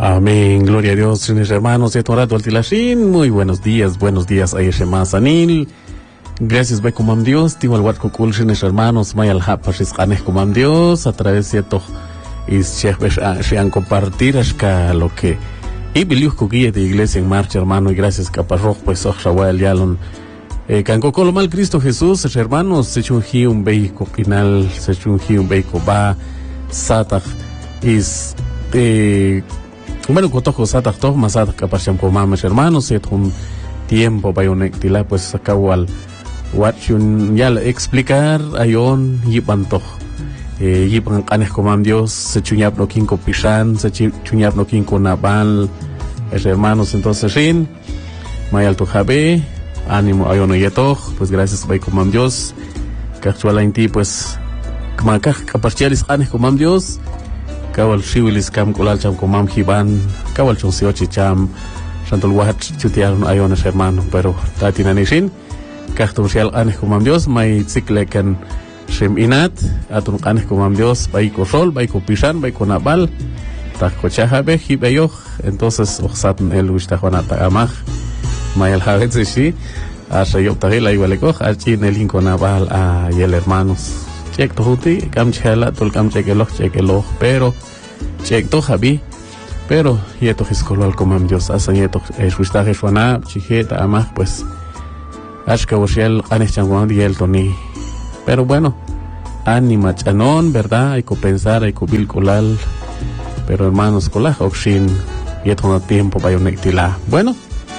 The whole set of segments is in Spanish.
Amén, gloria a Dios, mis hermanos, de Torato Altilashin, muy buenos días, Ayeshema Sanil. Gracias, ve como Dios, tío al Watco Kulshin, mis hermanos, Mayal Hapashis Kanes como Dios, a través de todo, y se han compartir hasta lo que, y bilius guía de iglesia en marcha, hermano, y gracias, Caparroj, pues, Ojawal, Yalon, Canco Colomal Cristo Jesús, hermanos, se chungi un beico final, se chungi un beico ba, Satach, is, bueno, cotojo Satach, todo más Satach, Capacham Comames, hermanos, es un tiempo para un ectila, pues, acabó Watchun ya explicar ayon yipanto yipan canes comam Dios se chuñap no quinco pishan se chuñap no quinco nabal hermanos entonces rin mayal tu jabe ánimo ayon yeto pues gracias bay comam Dios casuala en ti pues kmakaj kaparchialis canes comam Dios kawal shiwilis kam kulal cham comam hiban kawal chonsiochi cham santol wahat chutiaron ayon hermano pero tatinani rin Kahtum sial aneh kumam Dios, may tsiklekan shem inat, atun aneh kumam Dios, baiko sol, baiko pisan, baiko nabal, tako chahabe, hibeyoh, entonces, oxatun el wishtahuanata amaj, may alhabet si, asayok tahila igualekoh, achin el hinko nabal a yel hermanos. Chek tohuti, kam chala, tul kam chekeloh, pero, chek tohabi, pero, yeto hiskolal kumam Dios, asan yeto, wishtahuana, chiheta amaj, pues, Ashka Woshiel Anechanguan y el Tony. Pero bueno, ánima chanon, ¿verdad? Hay que pensar, hay que vilculal. Pero hermanos, colaj oxin, y esto no tiempo para un ectila. Bueno,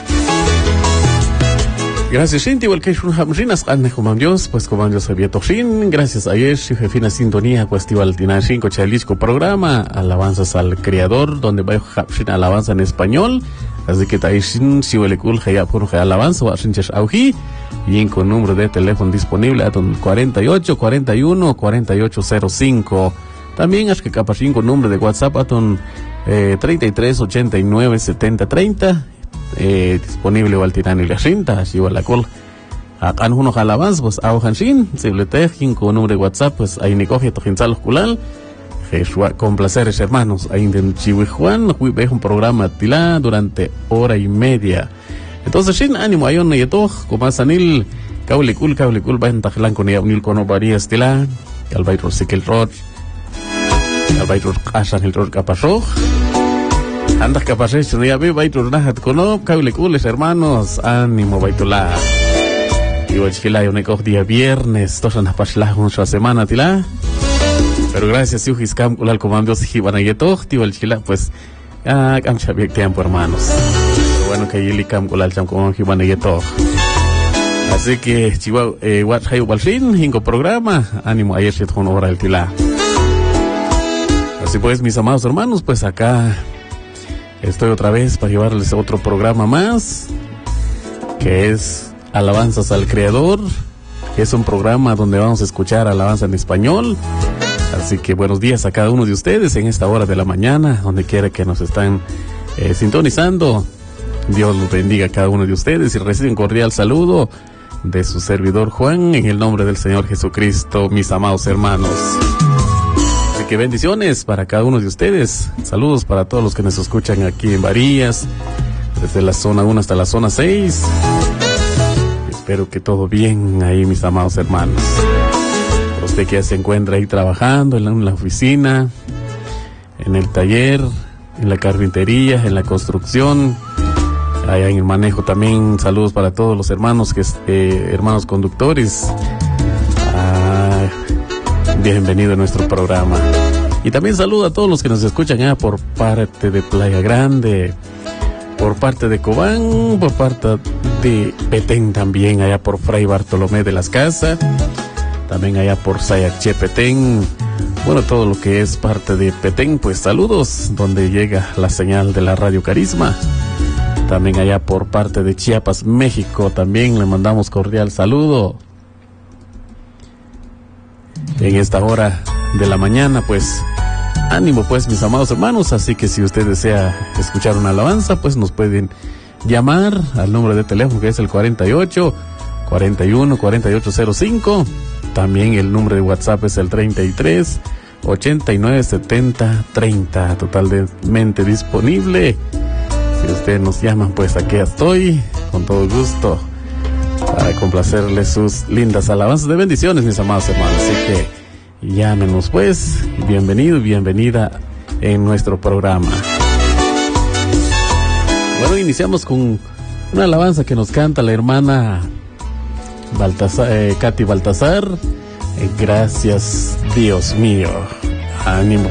gracias, Shinti, igual que es un hamrinas, Anecomam Dios, pues como Dios había toxin. Gracias a Yesh, jefina sintonía, pues tival tinashin, cochalisco programa, alabanzas al Creador, donde va a alabanza en español. Así que taishin si huele cool hayap con alabanza o ashinches auji y con número de teléfono disponible a 48 41 4805. También es que capachin con número de WhatsApp a 33 89 70 30 disponible o al tirano y la cinta así o la col acá uno alabanza pues aujanshin si le tejen con número de WhatsApp pues ahí ni coge tojinzal culal. Con placeres hermanos, ahí en Chihuahua, ve un programa tila durante hora y media. Entonces, sin ánimo, hay un yeto, como sanil, caulicul, vayan tajlan con unil con varias tila, albaitro sikel rod, albaitro asan el rod capasó, andas capasé, no ya ve, baitro nahat con caulicules hermanos, ánimo, baitula. Y hoy chila, un día viernes, todas las paslas, una semana tila. Pero gracias, si Ujiscam, Ulal Comandos, Hibanayeto, Tío el Chila, pues, Cam Chabiek tiempo, hermanos. Pero bueno, que Yilicam, Ulal Cham, como Hibanayeto. Así que, Chihuahua, Wat Hayu Balfin, Hingo programa, ánimo, ayer se con hora el Tila. Así pues, mis amados hermanos, pues acá estoy otra vez para llevarles otro programa más, que es Alabanzas al Creador, que es un programa donde vamos a escuchar alabanza en español. Así que buenos días a cada uno de ustedes en esta hora de la mañana, donde quiera que nos están sintonizando. Dios los bendiga a cada uno de ustedes y reciben un cordial saludo de su servidor Juan, en el nombre del Señor Jesucristo, mis amados hermanos. Así que bendiciones para cada uno de ustedes. Saludos para todos los que nos escuchan aquí en Varillas, desde la zona 1 hasta la zona 6. Espero que todo bien ahí, mis amados hermanos. Usted que ya se encuentra ahí trabajando en la oficina, en el taller, en la carpintería, en la construcción, allá en el manejo también. Saludos para todos los hermanos hermanos conductores. Bienvenido a nuestro programa. Y también saludo a todos los que nos escuchan allá por parte de Playa Grande, por parte de Cobán, por parte de Petén también, allá por Fray Bartolomé de las Casas. También allá por Sayache Petén, bueno, todo lo que es parte de Petén, pues saludos, donde llega la señal de la Radio Carisma. También allá por parte de Chiapas, México, también le mandamos cordial saludo. En esta hora de la mañana, pues, ánimo pues, mis amados hermanos, así que si usted desea escuchar una alabanza, pues nos pueden llamar al número de teléfono que es el 48 41 4805. También el número de WhatsApp es el 33 897030, totalmente disponible. Si ustedes nos llaman, pues aquí estoy, con todo gusto, para complacerles sus lindas alabanzas de bendiciones, mis amados hermanos. Así que llámenos pues, bienvenido y bienvenida en nuestro programa. Bueno, iniciamos con una alabanza que nos canta la hermana Katy Baltasar. Gracias, Dios mío. Ánimo.